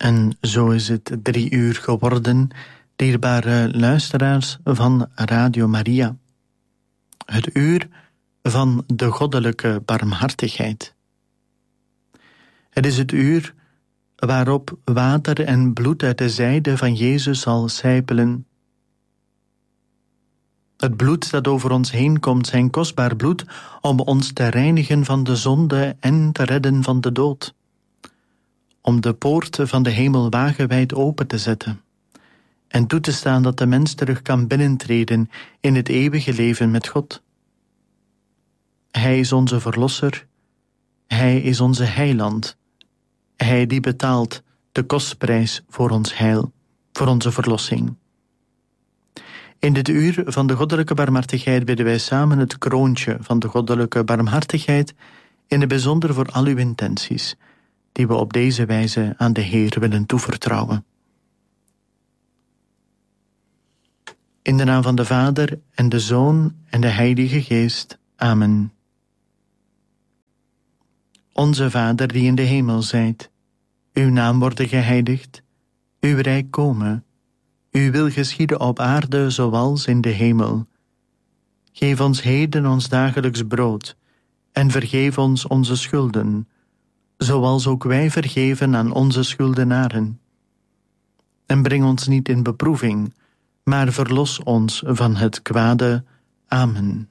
En zo is het 3 uur geworden, dierbare luisteraars van Radio Maria. Het uur van de goddelijke barmhartigheid. Het is het uur waarop water en bloed uit de zijde van Jezus zal sijpelen. Het bloed dat over ons heen komt, zijn kostbaar bloed, om ons te reinigen van de zonde en te redden van de dood. Om de poort van de hemel wagenwijd open te zetten en toe te staan dat de mens terug kan binnentreden in het eeuwige leven met God. Hij is onze verlosser, hij is onze heiland, hij die betaalt de kostprijs voor ons heil, voor onze verlossing. In dit uur van de goddelijke barmhartigheid bidden wij samen het kroontje van de goddelijke barmhartigheid, in het bijzonder voor al uw intenties, die we op deze wijze aan de Heer willen toevertrouwen. In de naam van de Vader en de Zoon en de Heilige Geest. Amen. Onze Vader die in de hemel zijt, uw naam worden geheiligd, uw rijk komen, uw wil geschieden op aarde zoals in de hemel. Geef ons heden ons dagelijks brood en vergeef ons onze schulden, zoals ook wij vergeven aan onze schuldenaren. En breng ons niet in beproeving, maar verlos ons van het kwade. Amen.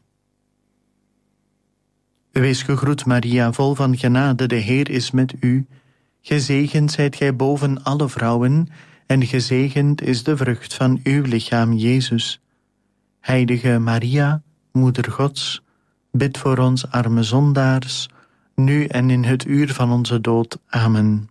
Wees gegroet, Maria, vol van genade, de Heer is met u. Gezegend zijt gij boven alle vrouwen, en gezegend is de vrucht van uw lichaam, Jezus. Heilige Maria, Moeder Gods, bid voor ons arme zondaars, nu en in het uur van onze dood. Amen.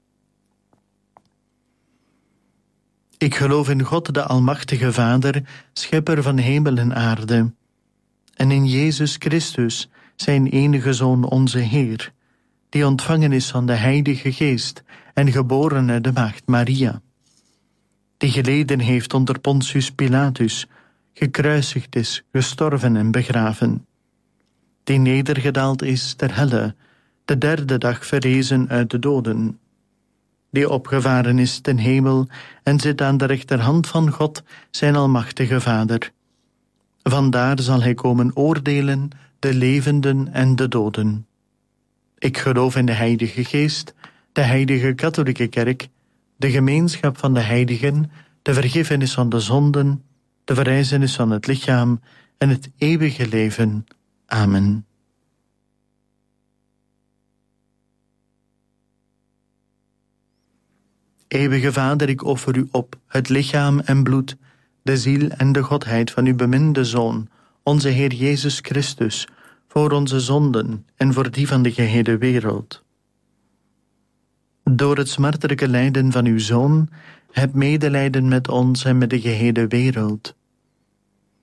Ik geloof in God, de Almachtige Vader, schepper van hemel en aarde, en in Jezus Christus, zijn enige Zoon, onze Heer, die ontvangen is van de Heilige Geest en geboren uit de maagd Maria, die geleden heeft onder Pontius Pilatus, gekruisigd is, gestorven en begraven, die nedergedaald is ter helle, de 3e dag verrezen uit de doden, die opgevaren is ten hemel en zit aan de rechterhand van God, zijn almachtige Vader. Vandaar zal hij komen oordelen de levenden en de doden. Ik geloof in de Heilige Geest, de Heilige Katholieke Kerk, de gemeenschap van de heiligen, de vergiffenis van de zonden, de verrijzenis van het lichaam en het eeuwige leven. Amen. Eeuwige Vader, ik offer u op het lichaam en bloed, de ziel en de godheid van uw beminde Zoon, onze Heer Jezus Christus, voor onze zonden en voor die van de gehele wereld. Door het smartelijke lijden van uw Zoon, heb medelijden met ons en met de gehele wereld.